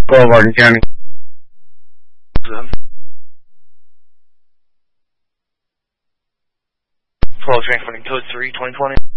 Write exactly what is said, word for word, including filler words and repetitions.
twelve Hardin County. twelve transferring code three, twenty twenty.